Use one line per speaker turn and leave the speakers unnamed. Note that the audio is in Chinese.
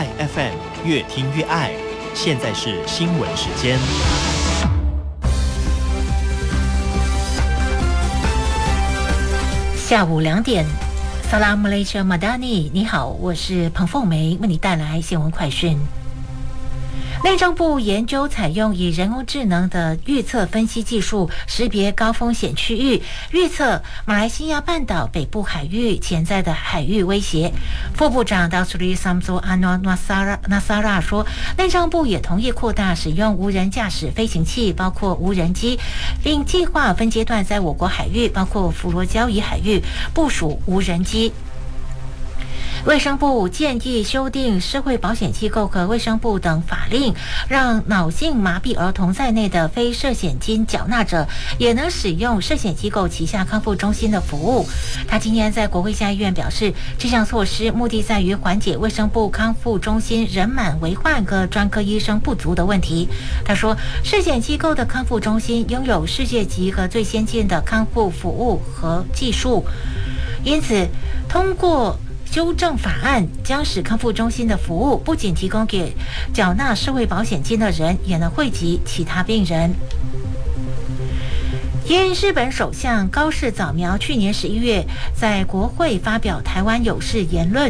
爱 FM， 越听越爱。现在是新闻时间。
下午2点，萨拉姆雷切马达尼，你好，我是彭凤梅，为你带来新闻快讯。内政部研究采用以人工智能的预测分析技术，识别高风险区域，预测马来西亚半岛北部海域潜在的海域威胁。副部长达苏里桑佐阿诺纳萨拉说，内政部也同意扩大使用无人驾驶飞行器，包括无人机，并计划分阶段在我国海域，包括佛罗交易海域部署无人机。卫生部建议修订社会保险机构和卫生部等法令，让脑性麻痹儿童在内的非社险金缴纳者也能使用社险机构旗下康复中心的服务。他今天在国会下议院表示，这项措施目的在于缓解卫生部康复中心人满为患和专科医生不足的问题。他说，社险机构的康复中心拥有世界级和最先进的康复服务和技术，因此通过修正法案将使康复中心的服务不仅提供给缴纳社会保险金的人，也能惠及其他病人。因日本首相高市早苗去年11月在国会发表台湾有事言论，